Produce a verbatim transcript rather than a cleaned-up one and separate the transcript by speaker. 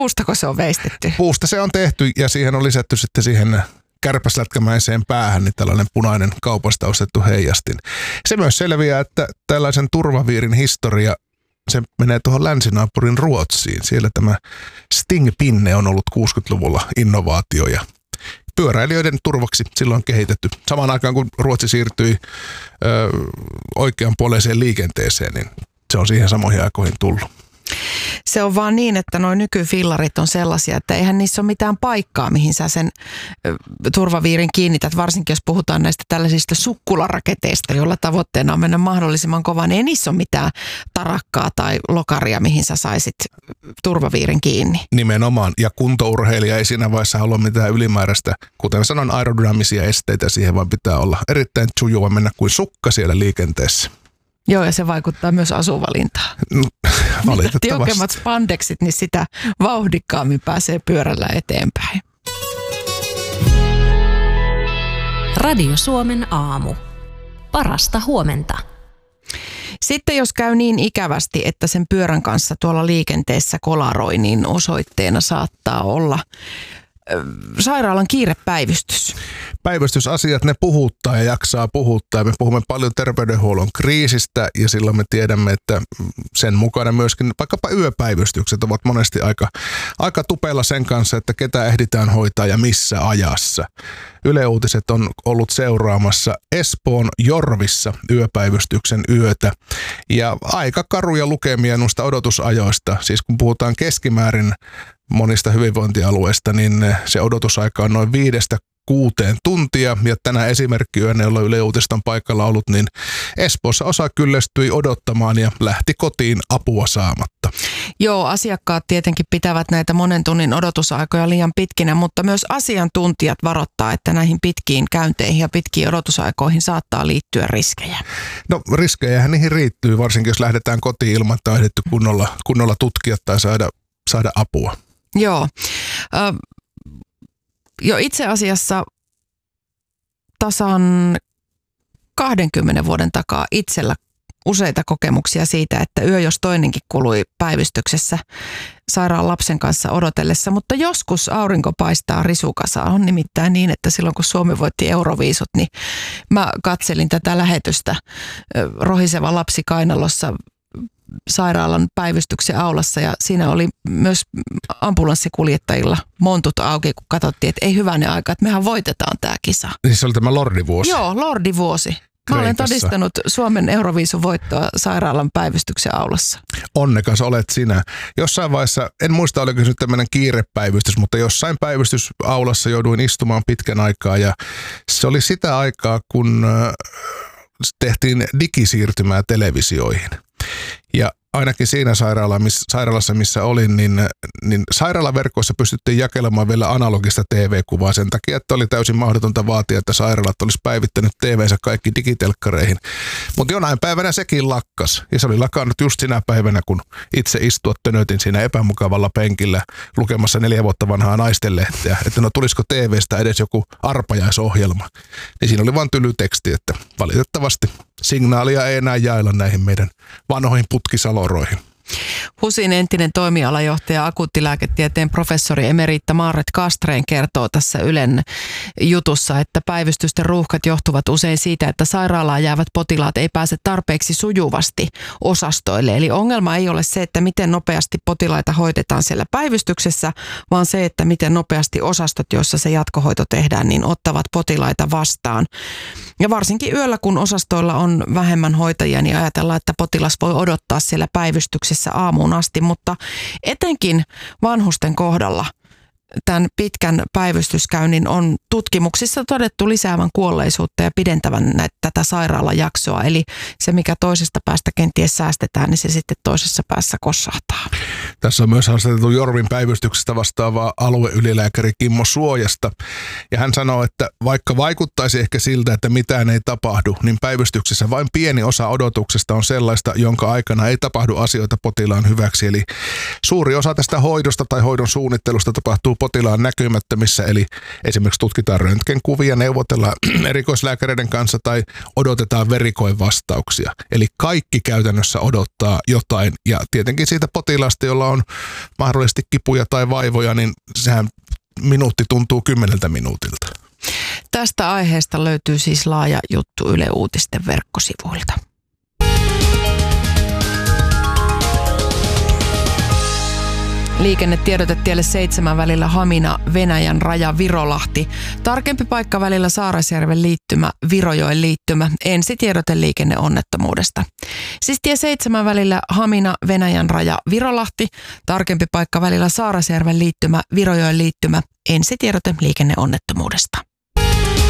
Speaker 1: Puustako se on veistetty?
Speaker 2: Puusta se on tehty ja siihen on lisätty sitten siihen kärpäslätkämäiseen päähän niin tällainen punainen kaupasta ostettu heijastin. Se myös selviää, että tällaisen turvaviirin historia, se menee tuohon länsinaapurin Ruotsiin. Siellä tämä Sting-pinne on ollut kuusikymmentäluvulla innovaatio ja pyöräilijöiden turvaksi silloin kehitetty. Samaan aikaan kun Ruotsi siirtyi ö, oikeanpuoleiseen liikenteeseen, niin se on siihen samoihin aikoihin tullut.
Speaker 1: Se on vaan niin, että nuo nykyfillarit on sellaisia, että eihän niissä ole mitään paikkaa, mihin sä sen ö, turvaviirin kiinnität, varsinkin jos puhutaan näistä tällaisista sukkularaketeista, joilla tavoitteena on mennä mahdollisimman kovaa, niin ei niissä ole mitään tarakkaa tai lokaria, mihin sä saisit turvaviirin kiinni.
Speaker 2: Nimenomaan, ja kuntourheilija ei siinä vaiheessa halua mitään ylimääräistä, kuten sanon, aerodynaamisia esteitä siihen, vaan pitää olla erittäin sujuva mennä kuin sukka siellä liikenteessä.
Speaker 1: Joo, ja se vaikuttaa myös asuvalintaan.
Speaker 2: No, valitettavasti.
Speaker 1: Mitä tiukemmat spandeksit, niin sitä vauhdikkaammin pääsee pyörällä eteenpäin.
Speaker 3: Radio Suomen aamu. Parasta huomenta.
Speaker 1: Sitten jos käy niin ikävästi, että sen pyörän kanssa tuolla liikenteessä kolaroi, niin osoitteena saattaa olla sairaalan kiirepäivystys.
Speaker 2: Päivystysasiat, ne puhuttaa ja jaksaa puhuttaa. Me puhumme paljon terveydenhuollon kriisistä ja silloin me tiedämme, että sen mukana myöskin vaikkapa yöpäivystykset ovat monesti aika, aika tupella sen kanssa, että ketä ehditään hoitaa ja missä ajassa. Yle Uutiset on ollut seuraamassa Espoon Jorvissa yöpäivystyksen yötä ja aika karuja lukemia noista odotusajoista. Siis kun puhutaan keskimäärin monista hyvinvointialueista, niin se odotusaika on noin viidestä kuuteen tuntia. Ja tänä esimerkkiyönä, jolla Yle Uutiset on paikalla ollut, niin Espoossa osa kyllästyi odottamaan ja lähti kotiin apua saamatta.
Speaker 1: Joo, asiakkaat tietenkin pitävät näitä monen tunnin odotusaikoja liian pitkinä, mutta myös asiantuntijat varoittaa, että näihin pitkiin käynteihin ja pitkiin odotusaikoihin saattaa liittyä riskejä.
Speaker 2: No riskejähän niihin riittyy, varsinkin jos lähdetään kotiin ilman, että on ehditty kunnolla, kunnolla tutkia tai saada, saada apua.
Speaker 1: Joo. Ö, jo itse asiassa tasan kahdenkymmenen vuoden takaa itsellä useita kokemuksia siitä, että yö jos toinenkin kului päivystyksessä sairaan lapsen kanssa odotellessa, mutta joskus aurinko paistaa risukasa. On nimittäin niin, että silloin kun Suomi voitti Euroviisut, niin mä katselin tätä lähetystä rohiseva lapsi kainalossa sairaalan päivystyksen aulassa ja siinä oli myös ambulanssikuljettajilla montut auki, kun katsottiin, että ei hyvänen aika, että mehän voitetaan tämä kisa.
Speaker 2: Siis se oli tämä Lordi-vuosi?
Speaker 1: Joo, Lordi-vuosi. Mä olen todistanut Suomen Euroviisun voittoa sairaalan päivystyksen aulassa.
Speaker 2: Onnekas olet sinä. Jossain vaiheessa, en muista oliko se nyt tämmöinen kiirepäivystys, mutta jossain päivystysaulassa jouduin istumaan pitkän aikaa ja se oli sitä aikaa, kun tehtiin digisiirtymää televisioihin. Ja ainakin siinä sairaala, miss, sairaalassa, missä olin, niin, niin sairaalaverkoissa pystyttiin jakelemaan vielä analogista T V-kuvaa sen takia, että oli täysin mahdotonta vaatia, että sairaalat olisi päivittänyt T V:nsä kaikki digitelkkareihin. Mutta jonain päivänä sekin lakkas. Ja se oli lakannut just sinä päivänä, kun itse istua tönötin siinä epämukavalla penkillä lukemassa neljä vuotta vanhaa naistenlehteä, että no tulisiko T V:stä edes joku arpajaisohjelma. Niin siinä oli vain tyly teksti, että valitettavasti signaalia ei enää jailla näihin meidän vanhoihin putkisaloihin.
Speaker 1: HUSin entinen toimialajohtaja, akuuttilääketieteen professori emerita Maaret Castrén kertoo tässä Ylen jutussa, että päivystysten ruuhkat johtuvat usein siitä, että sairaalaan jäävät potilaat ei pääse tarpeeksi sujuvasti osastoille. Eli ongelma ei ole se, että miten nopeasti potilaita hoitetaan siellä päivystyksessä, vaan se, että miten nopeasti osastot, joissa se jatkohoito tehdään, niin ottavat potilaita vastaan. Ja varsinkin yöllä, kun osastoilla on vähemmän hoitajia, niin ajatellaan, että potilas voi odottaa siellä päivystyksessä aamuun asti, mutta etenkin vanhusten kohdalla tämän pitkän päivystyskäynnin on tutkimuksissa todettu lisäävän kuolleisuutta ja pidentävän näitä, tätä sairaalajaksoa. Eli se, mikä toisesta päästä kenties säästetään, niin se sitten toisessa päässä kossahtaa.
Speaker 2: Tässä on myös haastatettu Jorvin päivystyksestä vastaavaa alueylilääkäri Kimmo Suojasta. Ja hän sanoo, että vaikka vaikuttaisi ehkä siltä, että mitään ei tapahdu, niin päivystyksessä vain pieni osa odotuksesta on sellaista, jonka aikana ei tapahdu asioita potilaan hyväksi. Eli suuri osa tästä hoidosta tai hoidon suunnittelusta tapahtuu potilaan näkymättömissä, eli esimerkiksi tutkitaan röntgenkuvia, neuvotellaan erikoislääkäreiden kanssa tai odotetaan verikoin vastauksia. Eli kaikki käytännössä odottaa jotain ja tietenkin siitä potilaasta, jolla jolla on mahdollisesti kipuja tai vaivoja, niin sehän minuutti tuntuu kymmeneltä minuutilta.
Speaker 1: Tästä aiheesta löytyy siis laaja juttu Yle Uutisten verkkosivuilta. Liikennetiedote tielle seitsemän välillä Hamina, Venäjän raja, Virolahti. Tarkempi paikka välillä Saarasjärven liittymä, Virojoen liittymä. Ensitiedote liikenneonnettomuudesta. Siis tie seitsemän välillä Hamina, Venäjän raja, Virolahti. Tarkempi paikka välillä Saarasjärven liittymä, Virojoen liittymä. Ensitiedote liikenneonnettomuudesta.